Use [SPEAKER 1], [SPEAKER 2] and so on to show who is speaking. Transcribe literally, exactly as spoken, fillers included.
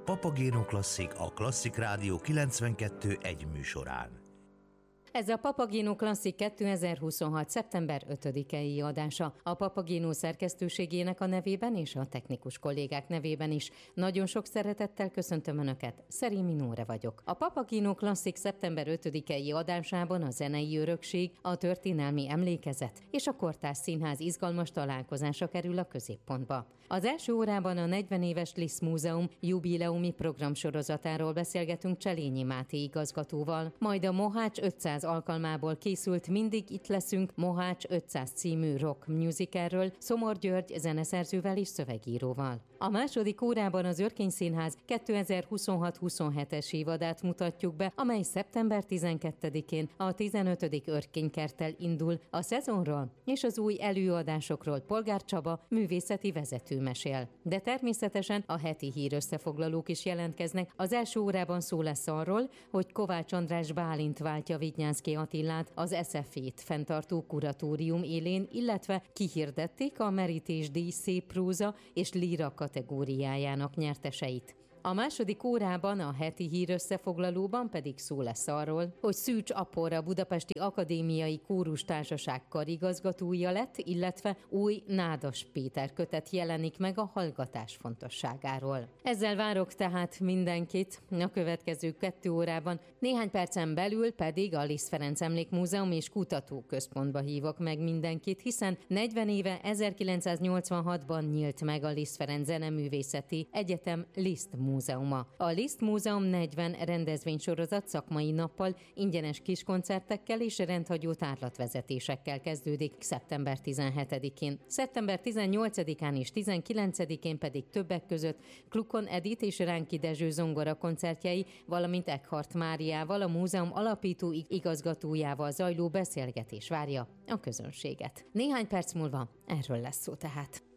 [SPEAKER 1] Papagéno Klasszik a Klasszik Rádió kilencvenkettő egy műsorán.
[SPEAKER 2] Ez a Papagéno Klasszik kétezer-huszonhat. szeptember ötödikei adása. A Papagéno szerkesztőségének a nevében és a technikus kollégák nevében is nagyon sok szeretettel köszöntöm Önöket, Szerémi Nóra vagyok. A Papagéno Klasszik szeptember ötödikei adásában a zenei örökség, a történelmi emlékezet és a kortárs színház izgalmas találkozása kerül a középpontba. Az első órában a negyven éves Liszt Múzeum jubileumi programsorozatáról beszélgetünk Cselényi Máté igazgatóval, majd a Mohács ötszáz alkalmából készült Mindig itt leszünk Mohács ötszáz című rock musicalről Szomor György zeneszerzővel és szövegíróval. A második órában az Örkény Színház kétezer-huszonhat-huszonhetes évadát mutatjuk be, amely szeptember tizenkettedikén a tizenötödik Örkénykerttel indul. A szezonról és az új előadásokról Polgár Csaba művészeti vezető mesél. De természetesen a heti hír összefoglalók is jelentkeznek. Az első órában szó lesz arról, hogy Kovács András Bálint váltja Vidnyánszky Attilát az es ef é-t fenntartó kuratórium élén, illetve kihirdették a Merítés-díj szép próza és líra kategóriájának nyerteseit. A második órában, a heti hír összefoglalóban pedig szó lesz arról, hogy Szűcs Apor a Budapesti Akadémiai Kórustársaság karigazgatója lett, illetve új Nádas Péter kötet jelenik meg a hallgatás fontosságáról. Ezzel várok tehát mindenkit a következő kettő órában, néhány percen belül pedig a Liszt Ferenc Emlékmúzeum és Kutatóközpontba hívok meg mindenkit, hiszen negyven éve ezerkilencszáznyolcvanhatban nyílt meg a Liszt Ferenc Zeneművészeti Egyetem Liszt Múzeuma. A Liszt Múzeum negyven rendezvénysorozat szakmai nappal, ingyenes kiskoncertekkel és rendhagyó tárlatvezetésekkel kezdődik szeptember tizenhetedikén. szeptember tizennyolcadikán és tizenkilencedikén pedig többek között Klukon Edith és Ránki Dezső zongora koncertjei, valamint Eckhart Máriával, a múzeum alapító igazgatójával zajló beszélgetés várja a közönséget. Néhány perc múlva erről lesz szó tehát.